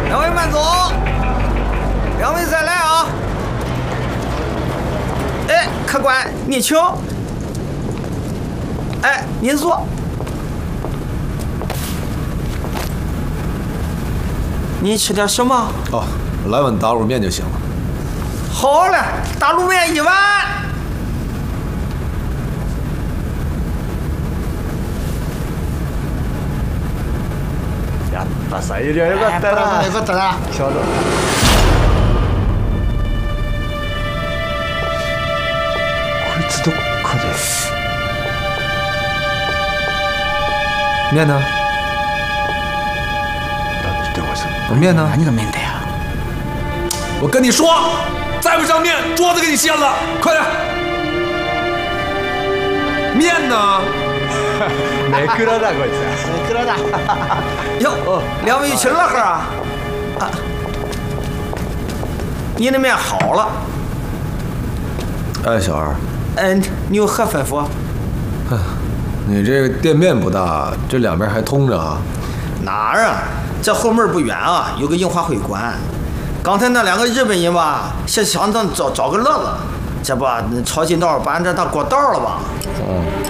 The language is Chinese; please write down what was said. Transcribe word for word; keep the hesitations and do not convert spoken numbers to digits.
两位慢走，两位再来啊！哎，客官，你请。哎，您坐。你吃点什么？ 哦，来碗打卤面就行了。 好嘞，打卤面一碗。 やったさ、いりゃよかったな。 よかったな。 ちょうど。こいつどっかで。 面呢？面呢？ 何が面だよ？ 我跟你说，再不上面，桌子给你掀了！快点！面呢？ ネクラだこいつ。 ネクラだ。 哟，两位一起乐呵啊！啊，你的面好了。 哎，小二， 嗯，你有何吩咐？ 你这个店面不大，这两边还通着啊？ 哪儿啊？这后门不远啊，有个樱花会馆。刚才那两个日本人吧，是想找找找个乐子，这不抄近道把俺这当过道了吧？ 嗯。